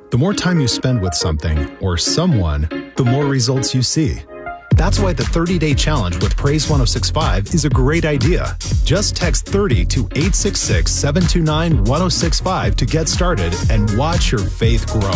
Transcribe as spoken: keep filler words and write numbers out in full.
The more time you spend with something or someone, the more results you see. That's why the thirty-day challenge with Praise one oh six point five is a great idea. Just text thirty to eight six six, seven two nine, one oh six five to get started and watch your faith grow.